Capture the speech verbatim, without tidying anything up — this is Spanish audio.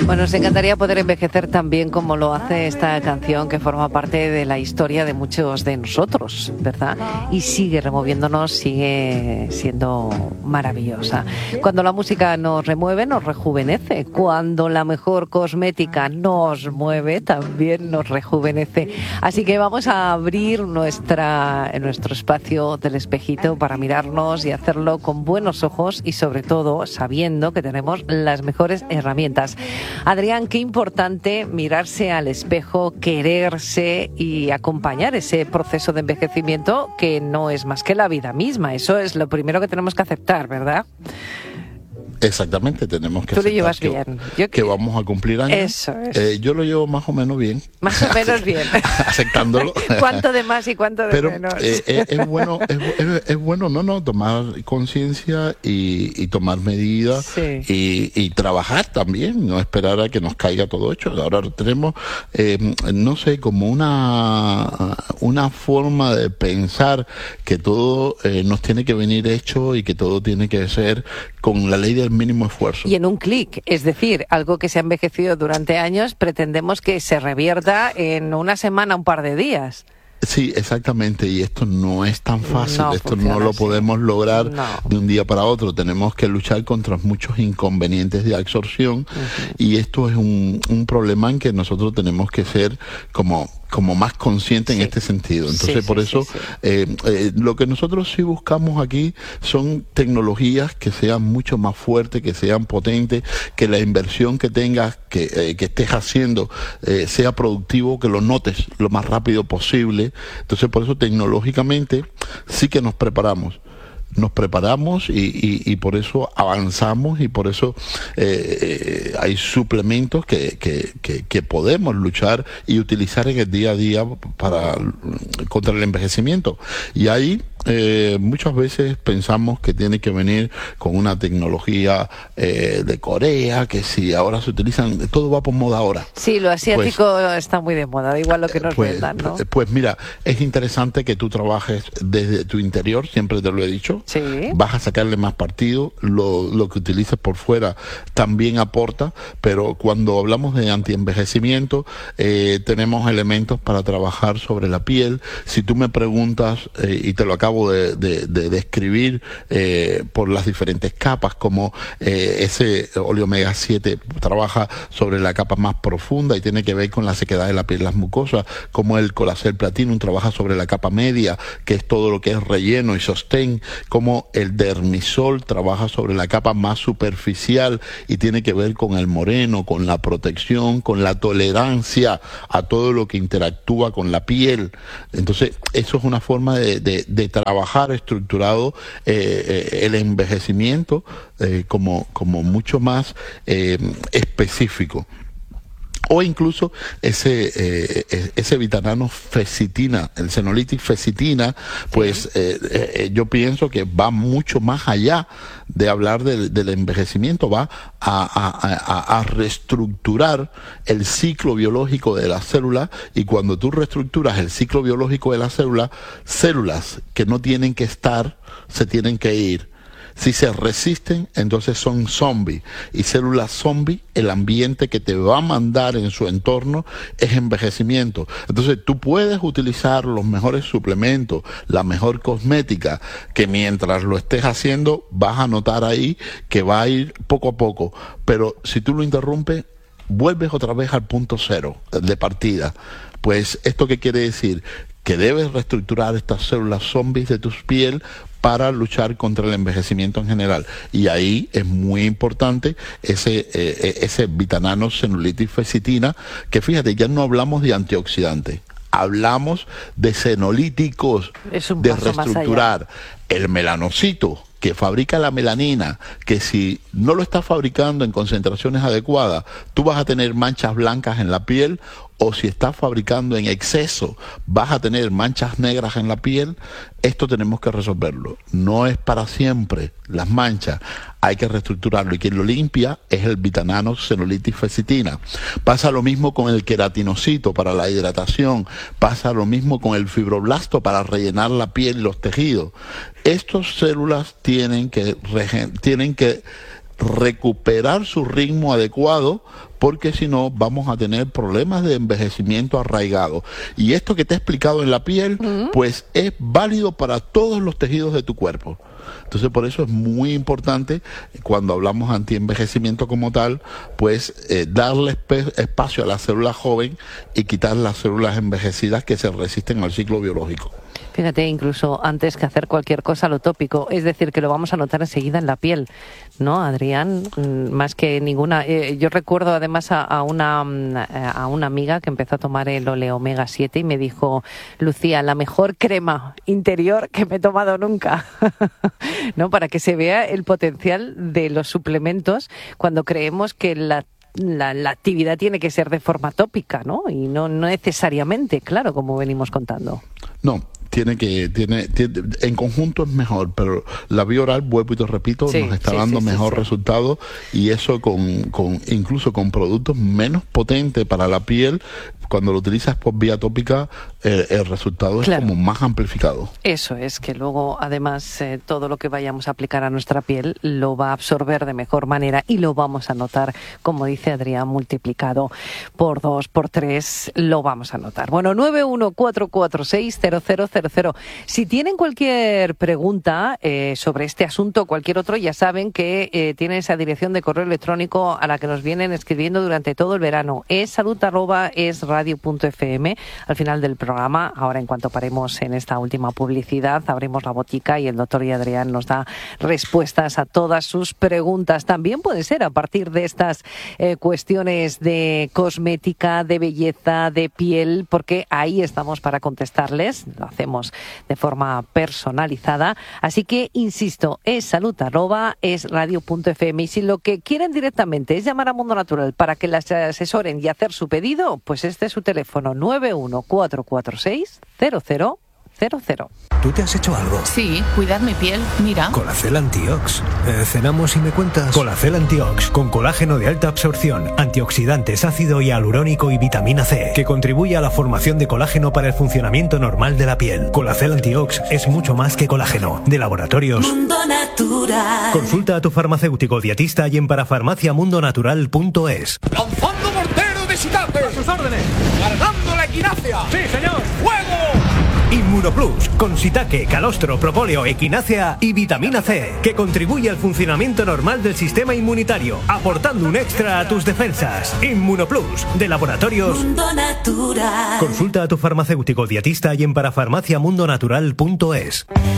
Bueno, nos encantaría poder envejecer tan bien como lo hace esta canción, que forma parte de la historia de muchos de nosotros, ¿verdad? Y sigue removiéndonos, sigue siendo maravillosa. Cuando la música nos remueve, nos rejuvenece. Cuando la mejor cosmética nos mueve, también nos rejuvenece. Así que vamos a abrir nuestra, nuestro espacio del espejito para mirarnos y hacerlo con buenos ojos y sobre todo sabiendo que tenemos las mejores herramientas. Adrián, qué importante mirarse al espejo, quererse y acompañar ese proceso de envejecimiento que no es más que la vida misma. Eso es lo primero que tenemos que aceptar, ¿verdad? Exactamente, tenemos que Tú lo llevas que, bien. Yo que vamos a cumplir años. Eso es. Eh, yo lo llevo más o menos bien. Más o menos bien. Aceptándolo. ¿Cuánto de más y cuánto de Pero, menos? Eh, es, es bueno, es, es, es bueno, no, no, tomar conciencia y, y tomar medidas Sí. y, y trabajar también, no esperar a que nos caiga todo hecho. Ahora tenemos, eh, no sé, como una, una forma de pensar que todo eh, nos tiene que venir hecho y que todo tiene que ser con la ley del mínimo esfuerzo. Y en un clic, es decir, algo que se ha envejecido durante años, pretendemos que se revierta en una semana, un par de días. Sí, exactamente, y esto no es tan fácil, No esto funciona no lo así. podemos lograr No. de un día para otro, tenemos que luchar contra muchos inconvenientes de absorción. Uh-huh. Y esto es un, un problema en que nosotros tenemos que ser como como más conscientes sí. en este sentido. Entonces, sí, por sí, eso, sí, sí. Eh, eh, lo que nosotros sí buscamos aquí son tecnologías que sean mucho más fuertes, que sean potentes, que la inversión que tengas, que, eh, que estés haciendo, eh, sea productivo, que lo notes lo más rápido posible. Entonces, por eso, tecnológicamente, sí que nos preparamos. Nos preparamos y, y, y por eso avanzamos y por eso eh, eh, hay suplementos que, que, que, que podemos luchar y utilizar en el día a día para contra el envejecimiento. Y ahí eh, muchas veces pensamos que tiene que venir con una tecnología eh, de Corea, que si ahora se utilizan, todo va por moda ahora. Sí, lo asiático pues, está muy de moda, da igual lo que nos pues, vendan, ¿no? Pues mira, es interesante que tú trabajes desde tu interior, siempre te lo he dicho. Sí. Vas a sacarle más partido, lo, lo que utilices por fuera también aporta, pero cuando hablamos de antienvejecimiento, eh, tenemos elementos para trabajar sobre la piel. Si tú me preguntas, eh, y te lo acabo de, de, de describir eh, por las diferentes capas, como eh, ese óleo omega siete trabaja sobre la capa más profunda y tiene que ver con la sequedad de la piel, las mucosas, como el Colacel Platinum trabaja sobre la capa media, que es todo lo que es relleno y sostén, como el Dermisol trabaja sobre la capa más superficial y tiene que ver con el moreno, con la protección, con la tolerancia a todo lo que interactúa con la piel. Entonces, eso es una forma de, de, de trabajar estructurado eh, eh, el envejecimiento eh, como, como mucho más eh, específico. O incluso ese eh, ese vitanano fecitina, el Senolytic fecitina, pues eh, eh, yo pienso que va mucho más allá de hablar del, del envejecimiento, va a, a, a, a reestructurar el ciclo biológico de la célula, y cuando tú reestructuras el ciclo biológico de la célula, células que no tienen que estar, se tienen que ir. Si se resisten, entonces son zombies. Y células zombies, el ambiente que te va a mandar en su entorno es envejecimiento. Entonces tú puedes utilizar los mejores suplementos, la mejor cosmética, que mientras lo estés haciendo vas a notar ahí que va a ir poco a poco. Pero si tú lo interrumpes, vuelves otra vez al punto cero de partida. Pues, ¿esto qué quiere decir? Que debes reestructurar estas células zombies de tu piel para luchar contra el envejecimiento en general. Y ahí es muy importante ese eh, ese vitanano Senolytic fecitina, que fíjate, ya no hablamos de antioxidantes, hablamos de senolíticos, de reestructurar el melanocito, que fabrica la melanina, que si no lo estás fabricando en concentraciones adecuadas, tú vas a tener manchas blancas en la piel, o si estás fabricando en exceso, vas a tener manchas negras en la piel. Esto tenemos que resolverlo. No es para siempre las manchas, hay que reestructurarlo, y quien lo limpia es el vitanano Senolytic fecitina. Pasa lo mismo con el queratinocito para la hidratación, pasa lo mismo con el fibroblasto para rellenar la piel y los tejidos. Estas células tienen que, tienen que recuperar su ritmo adecuado porque si no vamos a tener problemas de envejecimiento arraigado. Y esto que te he explicado en la piel, uh-huh. pues es válido para todos los tejidos de tu cuerpo. Entonces, por eso es muy importante, cuando hablamos antienvejecimiento como tal, pues eh, darle espe- espacio a la célula joven y quitar las células envejecidas que se resisten al ciclo biológico. Fíjate, incluso antes que hacer cualquier cosa, lo tópico, es decir, que lo vamos a notar enseguida en la piel, ¿no, Adrián? Más que ninguna. Eh, yo recuerdo además a, a una a una amiga que empezó a tomar el Ole Omega siete y me dijo, Lucía, la mejor crema interior que me he tomado nunca, ¿no? Para que se vea el potencial de los suplementos cuando creemos que la La, la actividad tiene que ser de forma tópica, ¿no? Y no, no necesariamente, claro, como venimos contando. No, tiene que, tiene, tiene, en conjunto es mejor, pero la vía oral, vuelvo y te repito, sí, nos está sí, dando sí, mejor sí, sí. resultado, y eso con, con, incluso con productos menos potentes para la piel. Cuando lo utilizas por vía tópica, eh, el resultado claro. es como más amplificado. Eso es, que luego además eh, todo lo que vayamos a aplicar a nuestra piel lo va a absorber de mejor manera y lo vamos a notar, como dice Adrián, multiplicado por dos, por tres, lo vamos a notar. Bueno, nueve uno cuatro cuatro seis cero cero cero cero. Si tienen cualquier pregunta eh, sobre este asunto o cualquier otro, ya saben que eh, tienen esa dirección de correo electrónico a la que nos vienen escribiendo durante todo el verano. Es salud arroba es radio punto f m. Al final del programa, ahora en cuanto paremos en esta última publicidad, abrimos la botica y el doctor y Adrián nos da respuestas a todas sus preguntas. También puede ser a partir de estas eh, cuestiones de cosmética, de belleza, de piel, porque ahí estamos para contestarles. Lo hacemos de forma personalizada. Así que, insisto, es salud arroba es radio punto f m. Y si lo que quieren directamente es llamar a Mundo Natural para que las asesoren y hacer su pedido, pues este es su teléfono, nueve uno cuatro cuatro seis cero cero cero cero. ¿Tú te has hecho algo? Sí, cuidar mi piel, mira. Colacel Antiox. Eh, cenamos y me cuentas. Colacel Antiox, con colágeno de alta absorción, antioxidantes, ácido hialurónico y vitamina C, que contribuye a la formación de colágeno para el funcionamiento normal de la piel. Colacel Antiox es mucho más que colágeno. De Laboratorios Mundo Natural. Consulta a tu farmacéutico dietista y en parafarmacia mundo natural punto es. ¡Lanzando mortero de shiitake! ¡A sus órdenes! ¡Cargando la equinacia! ¡Sí, señor! ¡Fuego! Inmunoplus, con shiitake, calostro, propóleo, equinácea y vitamina C, que contribuye al funcionamiento normal del sistema inmunitario, aportando un extra a tus defensas. Inmunoplus, de Laboratorios Mundo Natural. Consulta a tu farmacéutico dietista y en parafarmacia mundo natural punto es.